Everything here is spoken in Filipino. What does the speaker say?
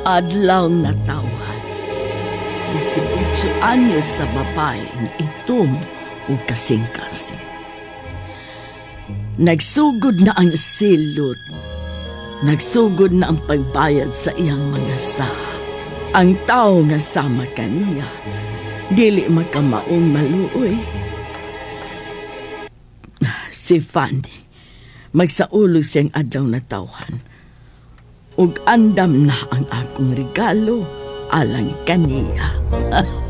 Adlaw na tawhan. 18 anyos sa babaeng itom o kasing-kasing. Nagsugod na ang silot. Nagsugod na ang pagbayad sa iyang mga saha. Ang tao nga sama kaniya, dili makamaong maluoy. Si Fanny, magsaulog siyang adlaw na tawhan. Ug andam na ang akong regalo alang kaniya.